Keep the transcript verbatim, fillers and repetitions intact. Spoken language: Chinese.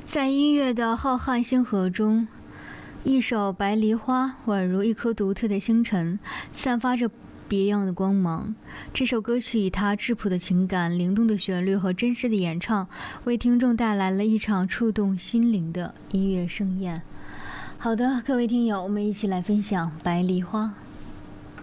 在音乐的浩瀚星河中，一首《白梨花》宛如一颗独特的星辰，散发着别样的光芒。这首歌曲以它质朴的情感、灵动的旋律和真实的演唱，为听众带来了一场触动心灵的音乐盛宴。好的，各位听友，我们一起来分享《白梨花》。